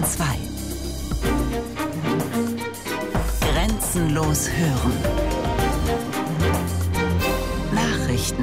2. Grenzenlos hören. Nachrichten.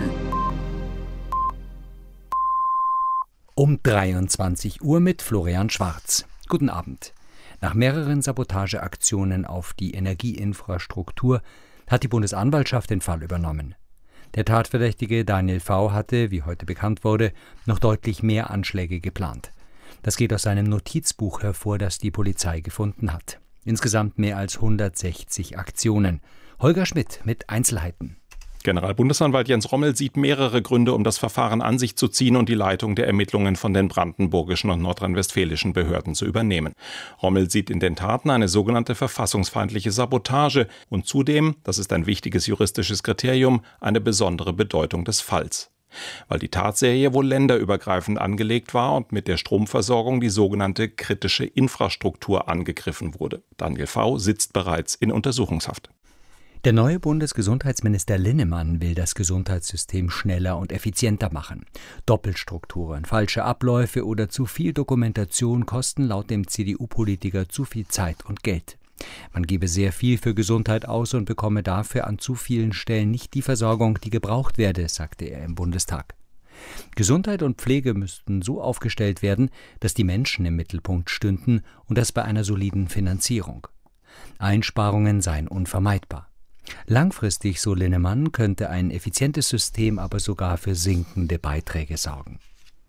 Um 23 Uhr mit Florian Schwarz. Guten Abend. Nach mehreren Sabotageaktionen auf die Energieinfrastruktur hat die Bundesanwaltschaft den Fall übernommen. Der Tatverdächtige Daniel V. hatte, wie heute bekannt wurde, noch deutlich mehr Anschläge geplant. Das geht aus seinem Notizbuch hervor, das die Polizei gefunden hat. Insgesamt mehr als 160 Aktionen. Holger Schmidt mit Einzelheiten. Generalbundesanwalt Jens Rommel sieht mehrere Gründe, um das Verfahren an sich zu ziehen und die Leitung der Ermittlungen von den brandenburgischen und nordrhein-westfälischen Behörden zu übernehmen. Rommel sieht in den Taten eine sogenannte verfassungsfeindliche Sabotage und zudem, das ist ein wichtiges juristisches Kriterium, eine besondere Bedeutung des Falls. Weil die Tatserie wohl länderübergreifend angelegt war und mit der Stromversorgung die sogenannte kritische Infrastruktur angegriffen wurde. Daniel V. sitzt bereits in Untersuchungshaft. Der neue Bundesgesundheitsminister Linnemann will das Gesundheitssystem schneller und effizienter machen. Doppelstrukturen, falsche Abläufe oder zu viel Dokumentation kosten laut dem CDU-Politiker zu viel Zeit und Geld. Man gebe sehr viel für Gesundheit aus und bekomme dafür an zu vielen Stellen nicht die Versorgung, die gebraucht werde, sagte er im Bundestag. Gesundheit und Pflege müssten so aufgestellt werden, dass die Menschen im Mittelpunkt stünden und das bei einer soliden Finanzierung. Einsparungen seien unvermeidbar. Langfristig, so Linnemann, könnte ein effizientes System aber sogar für sinkende Beiträge sorgen.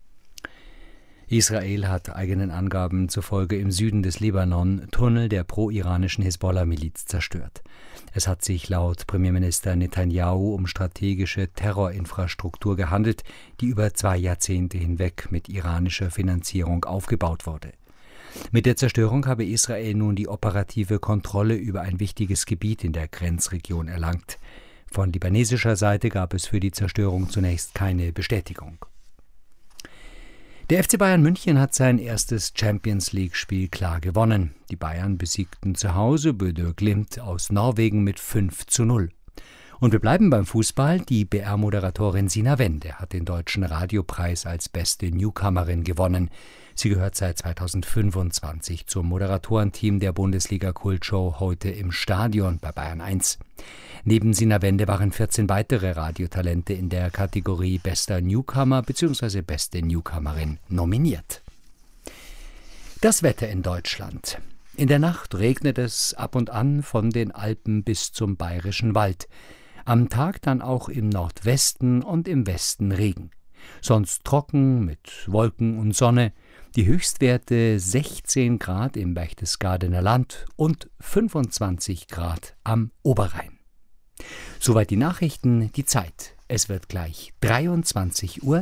Israel hat eigenen Angaben zufolge im Süden des Libanon Tunnel der pro-iranischen Hisbollah-Miliz zerstört. Es hat sich laut Premierminister Netanyahu um strategische Terrorinfrastruktur gehandelt, die über 2 Jahrzehnte hinweg mit iranischer Finanzierung aufgebaut wurde. Mit der Zerstörung habe Israel nun die operative Kontrolle über ein wichtiges Gebiet in der Grenzregion erlangt. Von libanesischer Seite gab es für die Zerstörung zunächst keine Bestätigung. Der FC Bayern München hat sein erstes Champions-League-Spiel klar gewonnen. Die Bayern besiegten zu Hause Bodø Glimt aus Norwegen mit 5:0. Und wir bleiben beim Fußball. Die BR-Moderatorin Sina Wende hat den Deutschen Radiopreis als beste Newcomerin gewonnen. Sie gehört seit 2025 zum Moderatorenteam der Bundesliga-Kultshow Heute im Stadion bei Bayern 1. Neben Sina Wende waren 14 weitere Radiotalente in der Kategorie Bester Newcomer bzw. Beste Newcomerin nominiert. Das Wetter in Deutschland. In der Nacht regnet es ab und an von den Alpen bis zum Bayerischen Wald. Am Tag dann auch im Nordwesten und im Westen Regen. Sonst trocken mit Wolken und Sonne. Die Höchstwerte 16 Grad im Berchtesgadener Land und 25 Grad am Oberrhein. Soweit die Nachrichten, die Zeit. Es wird gleich 23:03 Uhr.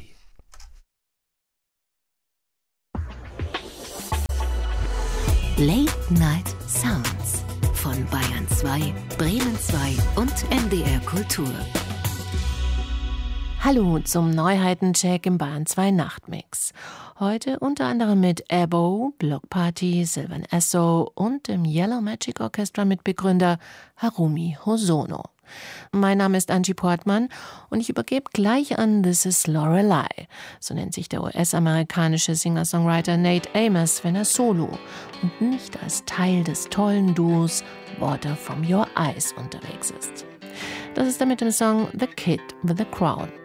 Late Night Sounds von Bayern 2, Bremen 2 und NDR Kultur. Hallo zum Neuheitencheck im Bayern 2 Nachtmix. Heute unter anderem mit Ebo, Block Party, Sylvan Esso und dem Yellow Magic Orchestra Mitbegründer Harumi Hosono. Mein Name ist Angie Portmann und ich übergebe gleich an This is Lorelei. So nennt sich der US-amerikanische Singer-Songwriter Nate Amos, wenn er solo und nicht als Teil des tollen Duos Water from Your Eyes unterwegs ist. Das ist er mit dem Song The Kid with the Crown.